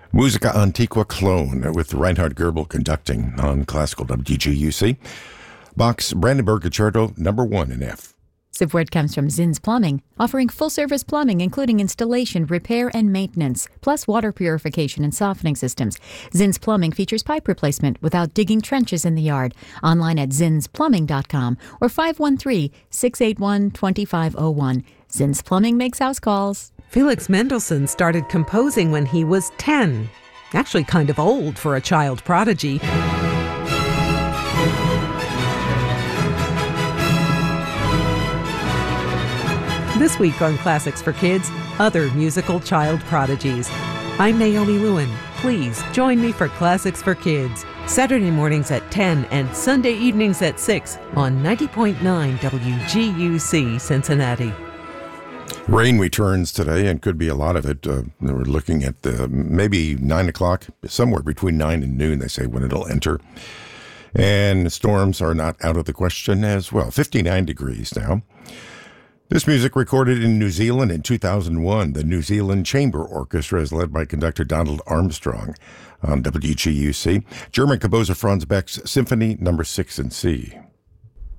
Musica Antiqua Clone with Reinhard Goebel conducting on classical WGUC. Bach's Brandenburg Concerto, number 1 in F. Support comes from Zinn's Plumbing, offering full-service plumbing including installation, repair, and maintenance, plus water purification and softening systems. Zinn's Plumbing features pipe replacement without digging trenches in the yard. Online at zinnsplumbing.com or 513-681-2501. Zinn's Plumbing makes house calls. Felix Mendelssohn started composing when he was 10. Actually kind of old for a child prodigy. This week on Classics for Kids, other musical child prodigies. I'm Naomi Lewin. Please join me for Classics for Kids, Saturday mornings at 10 and Sunday evenings at 6 on 90.9 WGUC Cincinnati. Rain returns today, and could be a lot of it. We're looking at maybe 9 o'clock, somewhere between 9 and noon, they say, when it'll enter. And storms are not out of the question as well. 59 degrees now. This music recorded in New Zealand in 2001. The New Zealand Chamber Orchestra is led by conductor Donald Armstrong on WGUC. German composer Franz Beck's Symphony No. 6 in C.